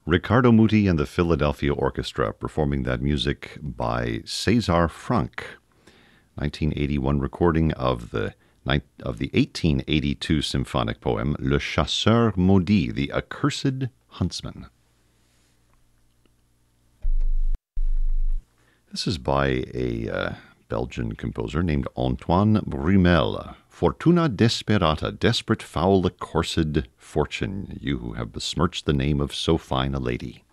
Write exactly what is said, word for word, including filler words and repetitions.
Riccardo Muti and the Philadelphia Orchestra performing that music by César Franck, nineteen eighty-one recording of the of the eighteen eighty-two symphonic poem Le Chasseur Maudit, the Accursed Huntsman. This is by a uh, Belgian composer named Antoine Brumel. Fortuna desperata, desperate foul accursed fortune, you who have besmirched the name of so fine a lady.